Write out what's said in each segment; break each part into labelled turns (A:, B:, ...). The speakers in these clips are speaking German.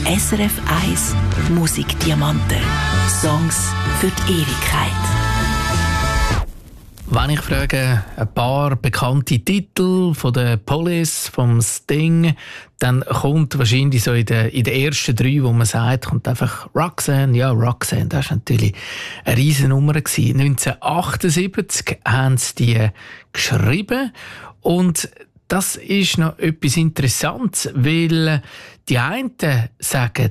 A: SRF 1 Musikdiamanten. Songs für die Ewigkeit.
B: Wenn ich frage, ein paar bekannte Titel von der Police, vom Sting, dann kommt wahrscheinlich so in den ersten 3, wo man sagt, kommt einfach Roxanne. Ja, Roxanne, das war natürlich eine Riesennummer. 1978 haben sie die geschrieben. Und das ist noch etwas Interessantes, weil die einen sagen,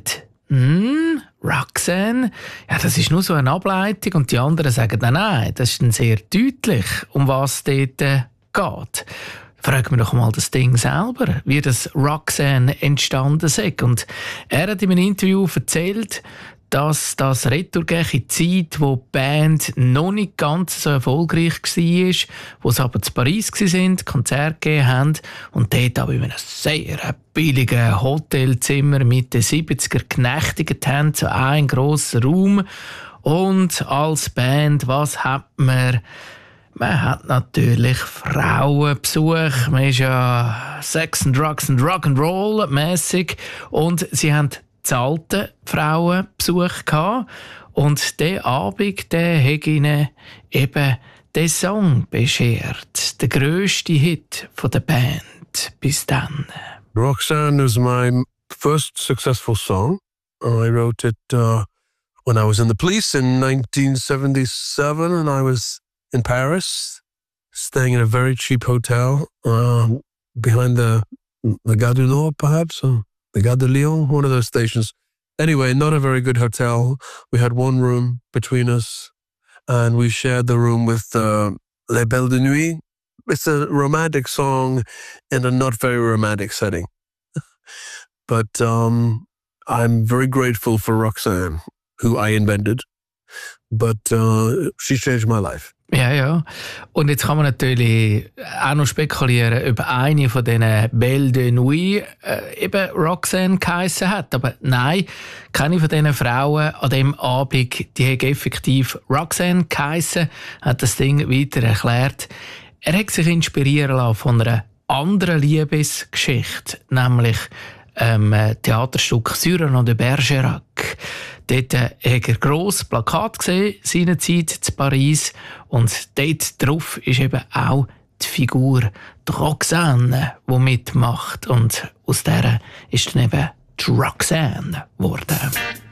B: Roxanne, ja, das ist nur so eine Ableitung, und die anderen sagen, nein, das ist dann sehr deutlich, um was es dort geht. Fragen wir doch mal das Ding selber, wie das Roxanne entstanden ist. Und er hat in einem Interview erzählt, dass das retourgeht in die Zeit, wo die Band noch nicht ganz so erfolgreich war, wo sie aber in Paris waren, Konzerte gegeben haben und dort aber in einem sehr billigen Hotelzimmer mit den 70er genächtigt haben, so einen grossen Raum. Und als Band, was hat man? Man hat natürlich Frauenbesuch, man ist ja Sex and Drugs and Rock'n'Roll mäßig, und sie haben alte Frauenbesuch gehabt. Und diesen Abend, der hat ihnen eben den Song beschert. Der grösste Hit von der Band bis dann.
C: Roxanne is my first successful song. I wrote it when I was in the police in 1977, and I was in Paris, staying in a very cheap hotel behind the Gare du Nord, perhaps, or the Gare de Lyon, one of those stations. Anyway, not a very good hotel. We had one room between us, and we shared the room with Les Belles de Nuit. It's a romantic song in a not very romantic setting. But I'm very grateful for Roxanne, who I invented. But she changed my life.
B: Ja. Und jetzt kann man natürlich auch noch spekulieren, ob eine von diesen Belles de Nuit eben Roxanne geheissen hat. Aber nein, keine von diesen Frauen an diesem Abend, die hat effektiv Roxanne geheissen, hat das Ding weiter erklärt. Er hat sich inspirieren lassen von einer anderen Liebesgeschichte, nämlich Theaterstück Cyrano de Bergerac. Dort hat er grosses Plakat gesehen, seinerzeit in Paris. Und dort drauf ist eben auch die Figur die Roxanne, die mitmacht. Und aus der ist dann eben die Roxanne geworden.